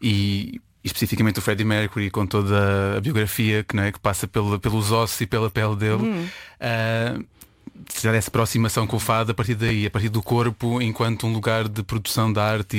e especificamente o Freddie Mercury, com toda a biografia que, não é, que passa pelos ossos e pela pele dele, fizer essa aproximação com o fado a partir daí, a partir do corpo, enquanto um lugar de produção de arte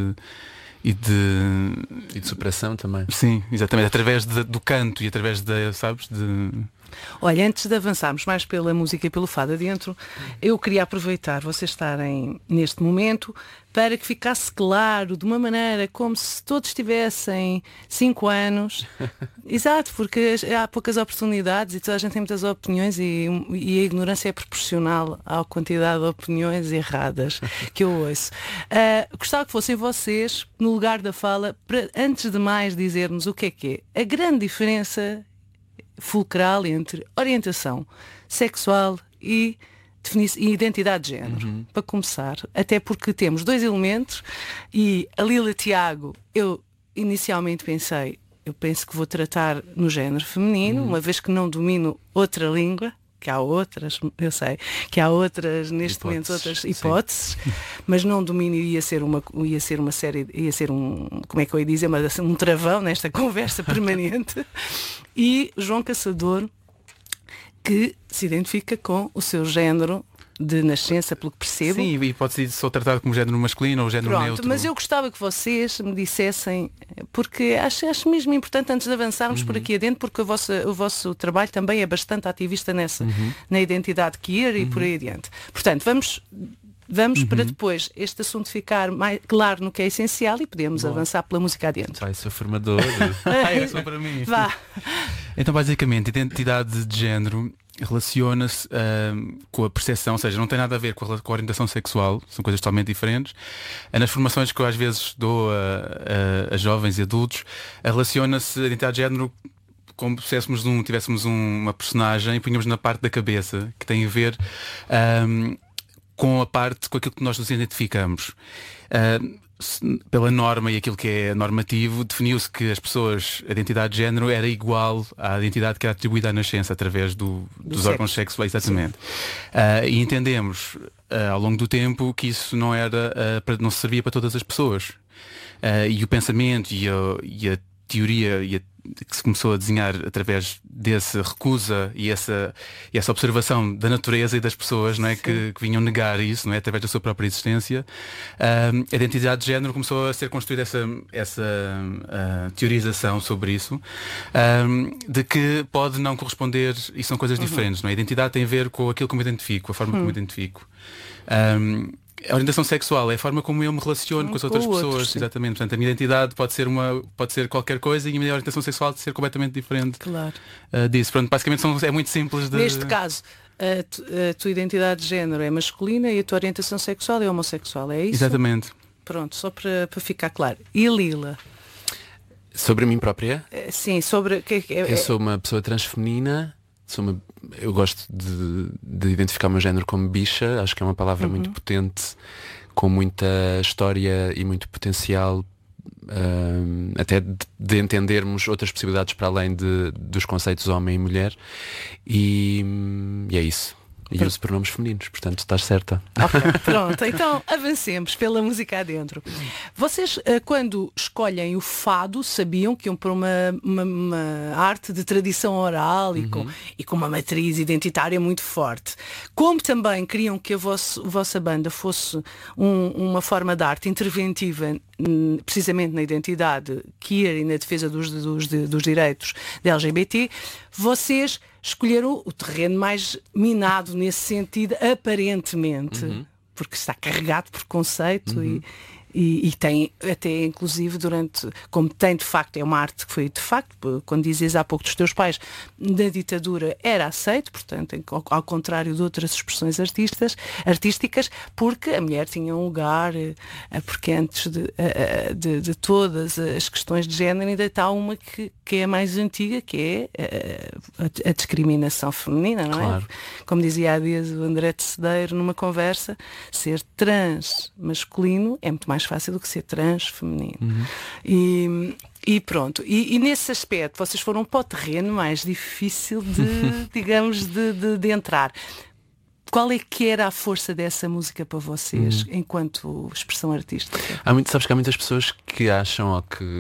e de superação também. Sim, exatamente, através do canto e através sabes, Olha, antes de avançarmos mais pela música e pelo fado adentro, eu queria aproveitar vocês estarem neste momento para que ficasse claro, de uma maneira como se todos tivessem 5 anos. Exato, porque há poucas oportunidades e toda a gente tem muitas opiniões e a ignorância é proporcional à quantidade de opiniões erradas que eu ouço. Gostava que fossem vocês, no lugar da fala, para, antes de mais, dizer-nos o que é a grande diferença fulcral entre orientação sexual e identidade de género. Para começar, até porque temos 2 elementos e a Lila Tiago, eu inicialmente penso que vou tratar no género feminino, uma vez que não domino outra língua, que há outras, eu sei, que há outras neste momento, outras hipóteses, mas não domino, ia ser uma série, ia ser como é que eu ia dizer, mas um travão nesta conversa permanente. E João Caçador, que se identifica com o seu género de nascença, pelo que percebo. Sim, e pode ser tratado como género masculino ou género neutro. Mas eu gostava que vocês me dissessem, porque acho mesmo importante, antes de avançarmos por aqui adentro, porque o vosso trabalho também é bastante ativista na identidade queer e por aí adiante. Portanto, vamos para depois este assunto ficar mais claro no que é essencial e podemos avançar pela música adentro. Vai ser formador. É só para mim. Vá. Então, basicamente, identidade de género relaciona-se com a percepção, ou seja, não tem nada a ver com a orientação sexual, são coisas totalmente diferentes. Nas formações que eu às vezes dou a jovens e adultos, relaciona-se a identidade de género como se tivéssemos uma personagem e punhamos na parte da cabeça, que tem a ver com aquilo que nós nos identificamos. Pela norma e aquilo que é normativo, definiu-se que a identidade de género era igual à identidade que era atribuída à nascença através dos órgãos sexuais, exatamente. E entendemos ao longo do tempo que isso não não se servia para todas as pessoas. E o pensamento e a teoria que se começou a desenhar através dessa recusa e essa observação da natureza e das pessoas, não é, que vinham negar isso, não é, através da sua própria existência, a identidade de género começou a ser construída essa teorização sobre isso, de que pode não corresponder e são coisas diferentes, não é? A identidade tem a ver com aquilo que eu me identifico, a forma como eu me identifico. A orientação sexual é a forma como eu me relaciono com as outras pessoas, exatamente. Portanto, a minha identidade pode ser qualquer coisa e a minha orientação sexual ser completamente diferente disso. Pronto, basicamente é muito simples de... Neste caso, a tua identidade de género é masculina e a tua orientação sexual é homossexual, é isso? Exatamente. Pronto, só para ficar claro. E Lila? Sobre mim própria? Sim, sobre... Eu sou uma pessoa transfeminina. Eu gosto de identificar o meu género como bicha. Acho que é uma palavra muito potente, com muita história e muito potencial, até de entendermos outras possibilidades para além dos conceitos homem e mulher. E é isso. E uso pronomes femininos, portanto estás certa. Ok, pronto, então avancemos pela música adentro. Vocês, quando escolhem o fado, sabiam que iam para uma arte de tradição oral e com uma matriz identitária muito forte. Como também queriam que a vossa banda fosse uma forma de arte interventiva, precisamente na identidade queer e na defesa dos direitos da LGBT, vocês escolheram o terreno mais minado nesse sentido, aparentemente, porque está carregado por conceito e tem até inclusive como tem de facto, é uma arte que foi de facto, quando dizias há pouco dos teus pais, na ditadura era aceito, portanto, ao contrário de outras expressões artísticas, porque a mulher tinha um lugar, porque antes de todas as questões de género ainda está uma que é mais antiga, que é a discriminação feminina, não é? Como dizia há dias o André de Cedeiro numa conversa, ser trans masculino é muito mais fácil do que ser trans feminino. E pronto, e nesse aspecto vocês foram para o terreno mais difícil digamos, de entrar. Qual é que era a força dessa música para vocês enquanto expressão artística? Sabes que há muitas pessoas que acham ou que